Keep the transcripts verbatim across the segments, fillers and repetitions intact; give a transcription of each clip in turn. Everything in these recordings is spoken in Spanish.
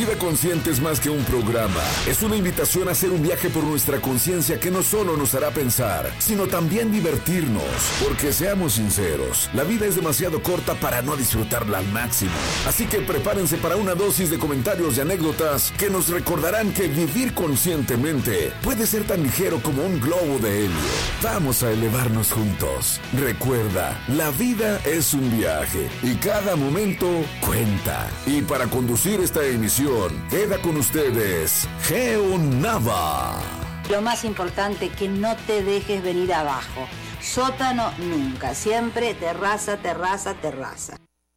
Vida Consciente es más que un programa. Es una invitación a hacer un viaje por nuestra conciencia que no solo nos hará pensar, sino también divertirnos. Porque seamos sinceros, la vida es demasiado corta para no disfrutarla al máximo. Así que prepárense para una dosis de comentarios y anécdotas que nos recordarán que vivir conscientemente puede ser tan ligero como un globo de helio. Vamos a elevarnos juntos. Recuerda, la vida es un viaje y cada momento cuenta. Y para conducir esta emisión, queda con ustedes Geo Nava. Lo más importante, que no te dejes venir abajo. Sótano nunca, siempre terraza, terraza, terraza.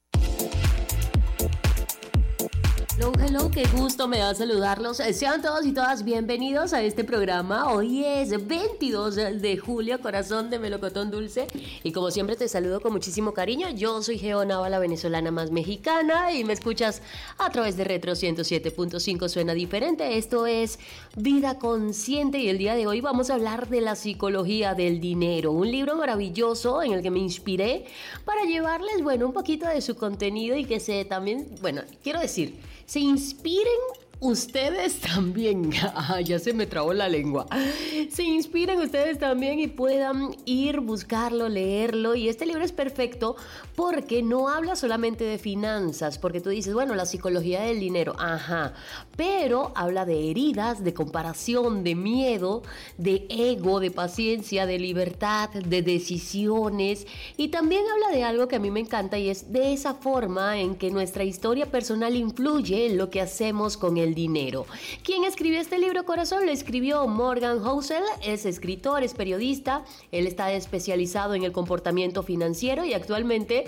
Hello, hello, qué gusto me da saludarlos. Sean todos y todas bienvenidos a este programa. Hoy es veintidós de julio, corazón de melocotón dulce. Y como siempre te saludo con muchísimo cariño. Yo soy Geo Nava, la venezolana más mexicana, y me escuchas a través de Retro ciento siete punto cinco, suena diferente. Esto es Vida Consciente y el día de hoy vamos a hablar de la psicología del dinero. Un libro maravilloso en el que me inspiré para llevarles, bueno, un poquito de su contenido y que se también, bueno, quiero decir, se inspiren ustedes también. Ah, ya se me trabó la lengua. Se inspiren ustedes también y puedan ir, buscarlo, leerlo. Y este libro es perfecto porque no habla solamente de finanzas, porque tú dices, bueno, la psicología del dinero, ajá, pero habla de heridas, de comparación, de miedo, de ego, de paciencia, de libertad, de decisiones, y también habla de algo que a mí me encanta y es de esa forma en que nuestra historia personal influye en lo que hacemos con el dinero. ¿Quién escribió este libro, corazón? Lo escribió Morgan Housel, es escritor, es periodista, él está especializado en el comportamiento financiero y actualmente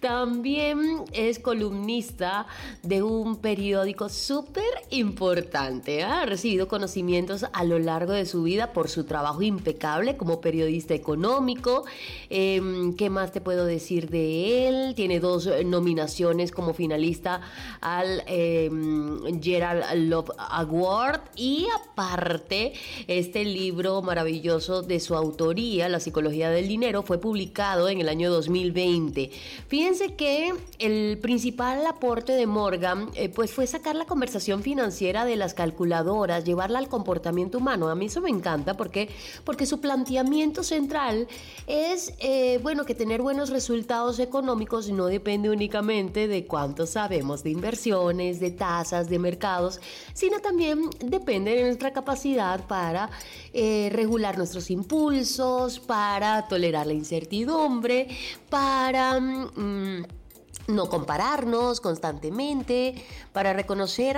también es columnista de un periódico súper importante. Ha recibido conocimientos a lo largo de su vida por su trabajo impecable como periodista económico. Eh, ¿Qué más te puedo decir de él? Tiene dos nominaciones como finalista al eh, Gerald Love Award, y aparte este libro maravilloso de su autoría, La psicología del dinero, fue publicado en el año dos mil veinte. Fíjense que el principal aporte de Morgan eh, pues fue sacar la conversación financiera de las calculadoras, llevarla al comportamiento humano. A mí eso me encanta porque, porque su planteamiento central es eh, bueno, que tener buenos resultados económicos no depende únicamente de cuánto sabemos de inversiones, de tasas, de mercados, sino también depende de nuestra capacidad para eh, regular nuestros impulsos, para tolerar la incertidumbre, para mm, no compararnos constantemente, para reconocer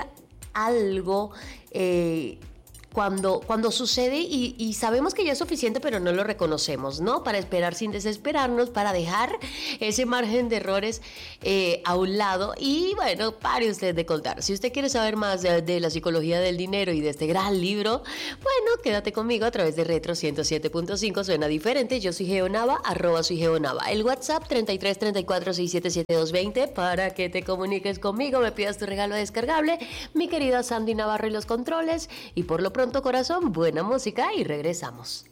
algo eh, Cuando, cuando sucede y, y sabemos que ya es suficiente, pero no lo reconocemos, ¿no? Para esperar sin desesperarnos, para dejar ese margen de errores eh, a un lado. Y bueno, pare usted de contar. Si usted quiere saber más de, de la psicología del dinero y de este gran libro, bueno, quédate conmigo a través de Retro ciento siete punto cinco, suena diferente. Yo soy Geo Nava, arroba soy Geo Nava. El WhatsApp treinta y tres, treinta y cuatro, sesenta y siete, setenta y dos, veinte para que te comuniques conmigo, me pidas tu regalo descargable. Mi querida Sandy Navarro y los controles. Y por lo pronto, corazón, buena música y regresamos.